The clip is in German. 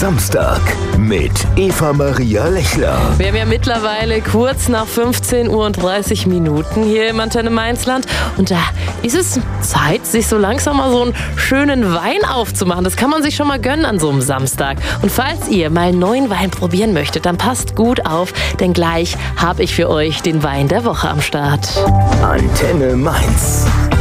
Samstag mit Eva-Maria Lechler. Wir haben ja mittlerweile kurz nach 15:30 Uhr hier im Antenne Mainzland. Und da ist es Zeit, sich so langsam mal so einen schönen Wein aufzumachen. Das kann man sich schon mal gönnen an so einem Samstag. Und falls ihr mal einen neuen Wein probieren möchtet, dann passt gut auf, denn gleich habe ich für euch den Wein der Woche am Start. Antenne Mainz.